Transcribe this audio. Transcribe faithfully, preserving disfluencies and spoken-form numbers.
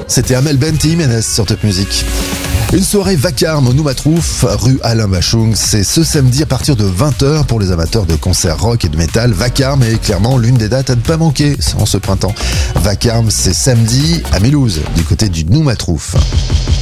C'était Amel Bent et Jiménez sur Top Music. Une soirée vacarme au Noumatrouf, rue Alain Bachung. C'est ce samedi à partir de vingt heures pour les amateurs de concerts rock et de métal. Vacarme est clairement l'une des dates à ne pas manquer en ce printemps. Vacarme, c'est samedi à Mélouse, du côté du Noumatrouf.